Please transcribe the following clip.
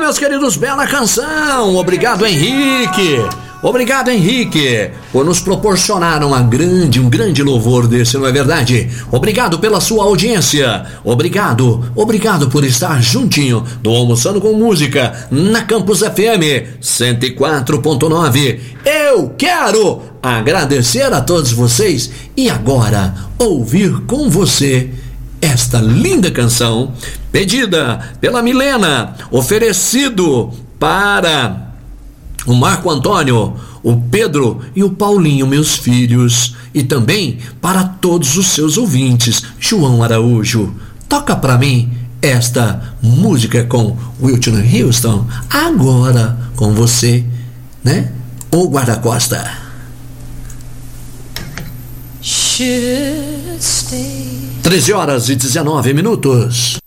meus queridos, bela canção. Obrigado, Henrique. Obrigado, Henrique, por nos proporcionar um grande louvor desse, não é verdade? Obrigado pela sua audiência. Obrigado por estar juntinho do Almoçando com Música na Campus FM 104.9. Eu quero agradecer a todos vocês e agora ouvir com você esta linda canção pedida pela Milena, oferecido para o Marco Antônio, o Pedro e o Paulinho, meus filhos, e também para todos os seus ouvintes. João Araújo, toca pra mim esta música com Whitney Houston, agora com você, né? O guarda-costa. 13h19.